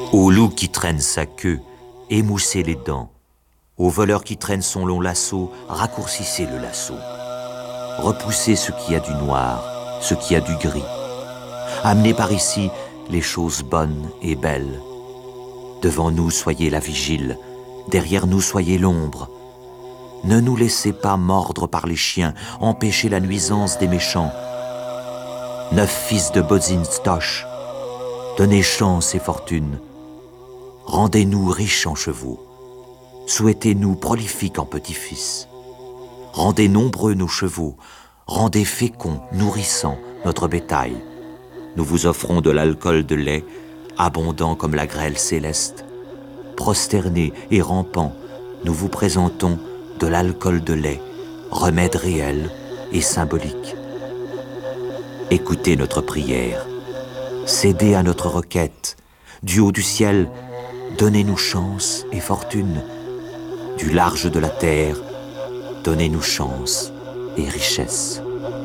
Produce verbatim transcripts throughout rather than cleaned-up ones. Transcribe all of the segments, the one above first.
Au loup qui traîne sa queue, émoussez les dents. Au voleur qui traîne son long lasso, raccourcissez le lasso. Repoussez ce qui a du noir, ce qui a du gris. Amenez par ici les choses bonnes et belles. Devant nous, soyez la vigile, derrière nous, soyez l'ombre. Ne nous laissez pas mordre par les chiens, empêcher la nuisance des méchants. Neuf fils de Bodzinstoch, donnez chance et fortune. Rendez-nous riches en chevaux, souhaitez-nous prolifiques en petits-fils. Rendez nombreux nos chevaux, rendez féconds, nourrissants notre bétail. Nous vous offrons de l'alcool de lait, abondant comme la grêle céleste. Prosternés et rampants, nous vous présentons de l'alcool de lait, remède réel et symbolique. Écoutez notre prière, cédez à notre requête. Du haut du ciel, donnez-nous chance et fortune. Du large de la terre, donnez-nous chance et richesse.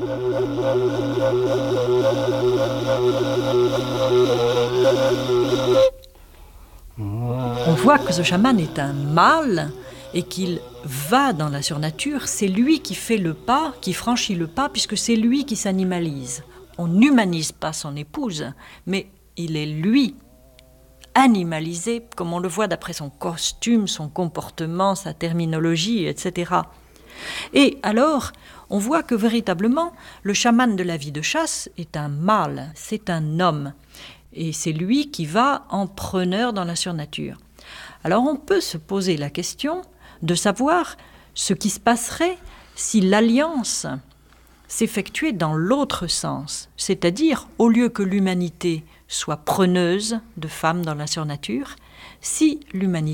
On voit que ce chaman est un mâle et qu'il va dans la surnature. C'est lui qui fait le pas, qui franchit le pas, puisque c'est lui qui s'animalise. On n'humanise pas son épouse, mais il est lui animalisé, comme on le voit d'après son costume, son comportement, sa terminologie, et cetera. Et alors, on voit que véritablement, le chaman de la vie de chasse est un mâle, c'est un homme. Et c'est lui qui va en preneur dans la surnature. Alors on peut se poser la question de savoir ce qui se passerait si l'alliance s'effectuait dans l'autre sens, c'est-à-dire au lieu que l'humanité soit preneuse de femmes dans la surnature, si l'humanité